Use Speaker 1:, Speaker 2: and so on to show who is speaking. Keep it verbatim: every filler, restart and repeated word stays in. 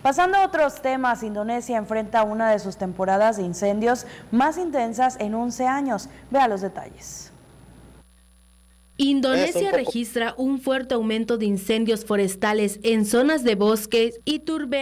Speaker 1: Pasando a otros temas, Indonesia enfrenta una de sus temporadas de incendios más intensas en once años. Vea los detalles.
Speaker 2: Indonesia registra un fuerte aumento de incendios forestales en zonas de bosques y turberas.